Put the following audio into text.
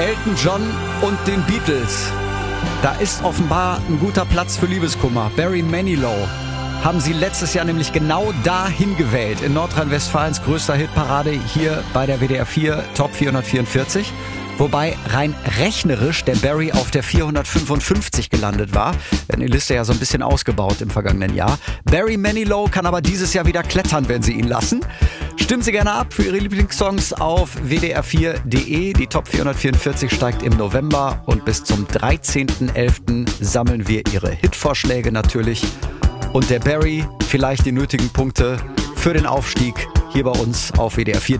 Elton John und den Beatles. Da ist offenbar ein guter Platz für Liebeskummer. Barry Manilow haben sie letztes Jahr nämlich genau dahin gewählt, in Nordrhein-Westfalens größter Hitparade hier bei der WDR 4 Top 444. Wobei rein rechnerisch der Barry auf der 455 gelandet war. Wir haben die Liste ja so ein bisschen ausgebaut im vergangenen Jahr. Barry Manilow kann aber dieses Jahr wieder klettern, wenn Sie ihn lassen. Stimmen Sie gerne ab für Ihre Lieblingssongs auf wdr4.de. Die Top 444 steigt im November und bis zum 13.11. sammeln wir Ihre Hitvorschläge natürlich. Und der Barry vielleicht die nötigen Punkte für den Aufstieg hier bei uns auf wdr4.de.